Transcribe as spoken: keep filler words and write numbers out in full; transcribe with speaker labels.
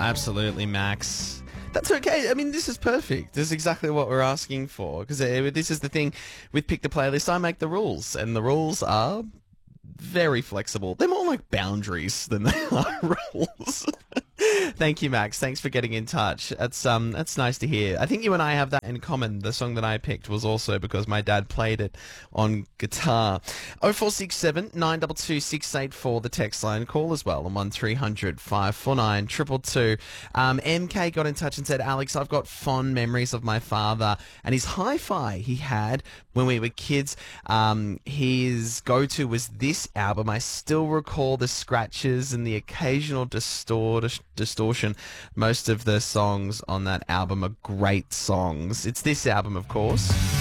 Speaker 1: absolutely, Max. That's okay. I mean, this is perfect. This is exactly what we're asking for. Because this is the thing with Pick the Playlist. I make the rules, and the rules are very flexible. They're more like boundaries than they are rules. Thank you, Max. Thanks for getting in touch. That's um, that's nice to hear. I think you and I have that in common. The song that I picked was also because my dad played it on guitar. oh four six seven, nine two two, six eight four, the text line. Call as well on one three hundred, five four nine, two two two. Um, M K got in touch and said, Alex, I've got fond memories of my father and his hi-fi he had when we were kids. Um, his go-to was this album. I still recall the scratches and the occasional distort distortion. Most of the songs on that album are great songs. It's this album, of course.